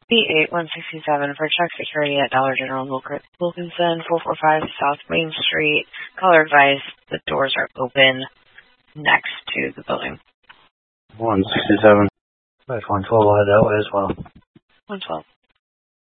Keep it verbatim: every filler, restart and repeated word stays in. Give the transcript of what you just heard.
B eight one sixty-seven for check security at Dollar General Wilk- Wilkinson, four forty-five South Main Street. Caller advised the doors are open next to the building. one sixty-seven. That's one twelve, I'll head that way as well. one twelve.